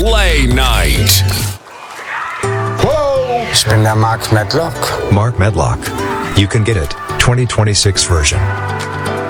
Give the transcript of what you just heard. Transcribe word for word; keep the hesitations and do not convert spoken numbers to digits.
Play Night. Ich bin der Mark Medlock. Mark Medlock. You can get it, twenty twenty-six version.